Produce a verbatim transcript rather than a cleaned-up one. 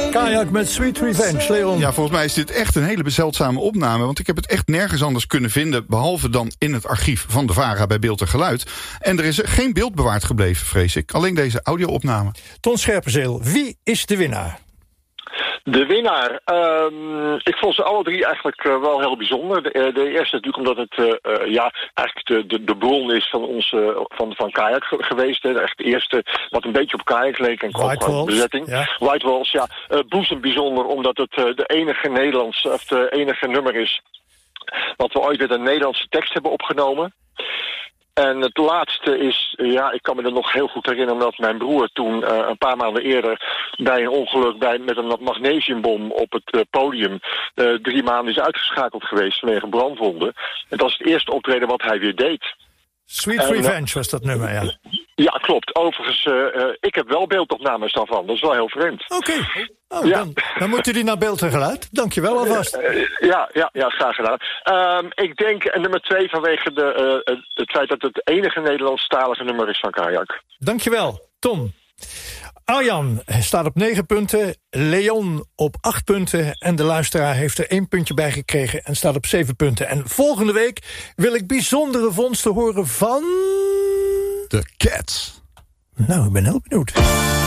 Kayak met Sweet Revenge, Leon. Ja, volgens mij is dit echt een hele zeldzame opname. Want ik heb het echt nergens anders kunnen vinden, behalve dan in het archief van de VARA bij Beeld en Geluid. En er is geen beeld bewaard gebleven, vrees ik. Alleen deze audio-opname. Ton Scherpenzeel, wie is de winnaar? De winnaar. Um, ik vond ze alle drie eigenlijk uh, wel heel bijzonder. De, uh, de eerste natuurlijk omdat het uh, uh, ja, eigenlijk de, de, de bron is van ons uh, van, van kajak geweest. Hè. Echt de eerste wat een beetje op kajak leek en ook qua bezetting. Ja. White Walls, ja. Uh, Boezem bijzonder omdat het uh, de enige Nederlands of de enige nummer is wat we ooit met een Nederlandse tekst hebben opgenomen. En het laatste is, ja, ik kan me er nog heel goed herinneren omdat mijn broer toen uh, een paar maanden eerder bij een ongeluk bij, met een magnesiumbom op het uh, podium uh, drie maanden is uitgeschakeld geweest vanwege brandwonden. En dat is het eerste optreden wat hij weer deed. Sweet en, Revenge was dat nummer, ja. Ja, klopt. Overigens, uh, uh, ik heb wel beeldopnames daarvan. Dat is wel heel vreemd. Oké. Okay. Oh, ja. dan, dan moet u die naar Beeld en Geluid. Dank je wel alvast. Uh, uh, ja, ja, ja, graag gedaan. Um, ik denk nummer twee vanwege de, uh, het feit dat het het enige Nederlandstalige nummer is van Kajak. Dank je wel, Tom. Arjan staat op negen punten, Leon op acht punten... en de luisteraar heeft er één puntje bij gekregen en staat op zeven punten. En volgende week wil ik bijzondere vondsten horen van... The Cats. Nou, ik ben heel benieuwd.